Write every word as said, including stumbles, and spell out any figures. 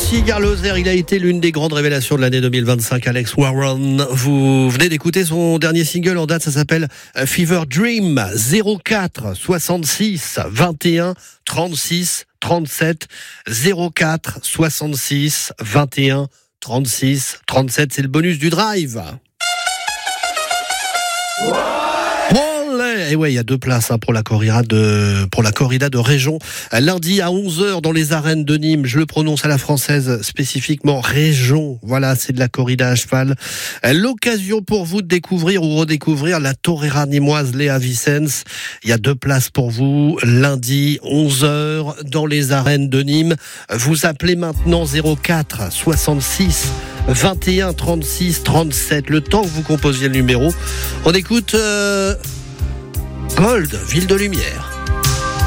Lucie Garloser, il a été l'une des grandes révélations de l'année deux mille vingt-cinq, Alex Warren. Vous venez d'écouter son dernier single en date, ça s'appelle Fever Dream. Zéro quatre soixante-six vingt et un trente-six trente-sept. Zéro quatre soixante-six vingt et un trente-six trente-sept, c'est le bonus du drive. Et ouais, il y a deux places hein, pour la corrida de pour la corrida de Réjon. Lundi à onze heures dans les arènes de Nîmes. Je le prononce à la française spécifiquement Réjon. Voilà, c'est de la corrida à cheval. L'occasion pour vous de découvrir ou redécouvrir la torera nîmoise Léa Vicens. Il y a deux places pour vous. Lundi onze heures dans les arènes de Nîmes. Vous appelez maintenant zéro quatre soixante-six vingt et un trente-six trente-sept. Le temps que vous composiez le numéro. On écoute. Euh Gold, Ville de Lumière.